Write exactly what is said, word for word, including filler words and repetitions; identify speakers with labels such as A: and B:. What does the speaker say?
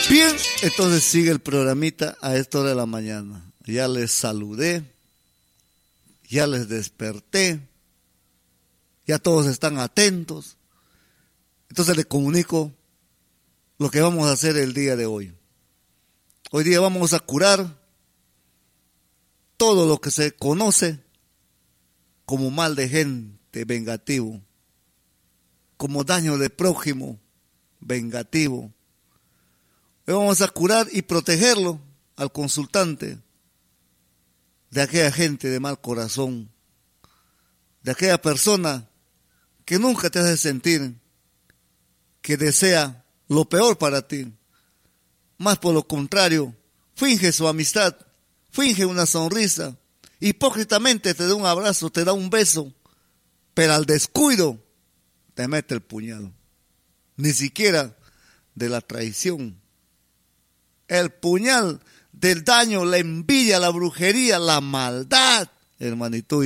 A: Bien, entonces sigue el programita a esta hora de la mañana. Ya les saludé, ya les desperté, ya todos están atentos. Entonces les comunico lo que vamos a hacer el día de hoy. Hoy día vamos a curar todo lo que se conoce como mal de gente vengativo, como daño de prójimo vengativo. Hoy vamos a curar y protegerlo al consultante de aquella gente de mal corazón, de aquella persona que nunca te hace sentir que desea lo peor para ti. Más por lo contrario, finge su amistad, finge una sonrisa, hipócritamente te da un abrazo, te da un beso, pero al descuido te mete el puñal. Ni siquiera de la traición. El puñal del daño, la envidia, la brujería, la maldad, hermanito.